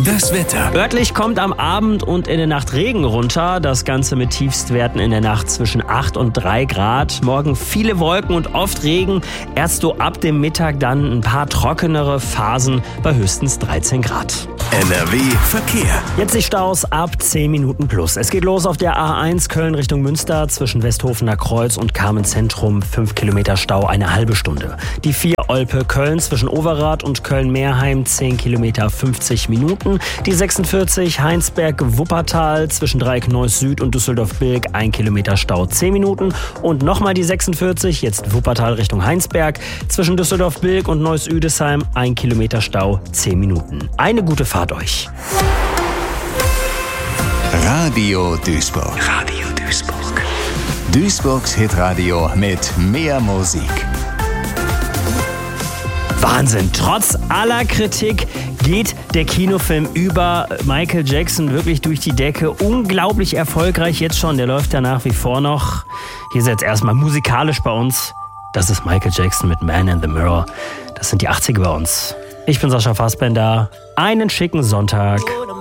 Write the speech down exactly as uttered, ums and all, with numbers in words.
Das Wetter. Örtlich kommt am Abend und in der Nacht Regen runter. Das Ganze mit Tiefstwerten in der Nacht zwischen acht und drei Grad. Morgen viele Wolken und oft Regen. Erst so ab dem Mittag dann ein paar trockenere Phasen bei höchstens dreizehn Grad. N R W Verkehr. Jetzt die Staus ab zehn Minuten plus. Es geht los auf der A eins Köln Richtung Münster zwischen Westhofener Kreuz und Carmen-Zentrum. fünf Kilometer Stau, eine halbe Stunde. Die vier Olpe Köln zwischen Overath und Köln-Meerheim, zehn Kilometer, fünfzig Minuten. Die sechsundvierzig Heinsberg-Wuppertal zwischen Dreieck-Neuss Süd und Düsseldorf-Bilk, ein Kilometer Stau, zehn Minuten. Und nochmal die sechsundvierzig, jetzt Wuppertal Richtung Heinsberg, zwischen Düsseldorf-Bilk und Neuss-Üdesheim, ein Kilometer Stau, zehn Minuten. Eine gute Fahrt euch. Radio Duisburg. Radio Duisburg. Duisburgs Hitradio mit mehr Musik. Wahnsinn. Trotz aller Kritik geht der Kinofilm über Michael Jackson wirklich durch die Decke. Unglaublich erfolgreich jetzt schon. Der läuft ja nach wie vor noch. Hier ist jetzt erstmal musikalisch bei uns. Das ist Michael Jackson mit Man in the Mirror. Das sind die achtziger bei uns. Ich bin Sascha Fassbender. Einen schicken Sonntag.